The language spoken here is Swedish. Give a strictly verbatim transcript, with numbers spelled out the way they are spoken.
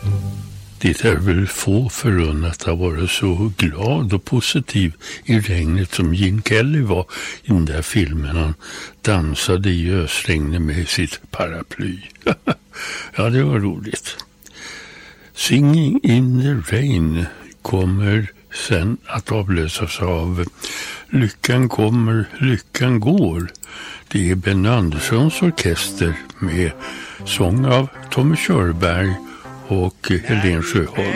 Det är väl få förunnat att vara så glad och positiv i regnet som Gene Kelly var i den där filmen. Han dansade i ösregnet med sitt paraply. Ja, det var roligt. Singing in the Rain kommer sen att avlösas av Lyckan kommer, lyckan går. Det är Ben Anderssons orkester med sång av Tommy Körberg och Helen Sjöholm.